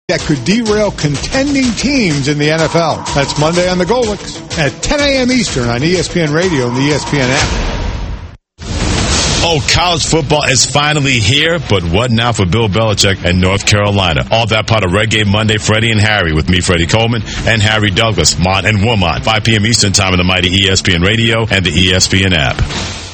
that could derail contending teams in the NFL. That's Monday on the Golics at 10 a.m. Eastern on ESPN Radio and the ESPN app. Oh, college football is finally here, but what now for Bill Belichick and North Carolina? All that part of Red Game Monday, Freddie and Harry, with me, Freddie Coleman, and Harry Douglas, Mont and Woman, 5 p.m. Eastern time on the mighty ESPN Radio and the ESPN app.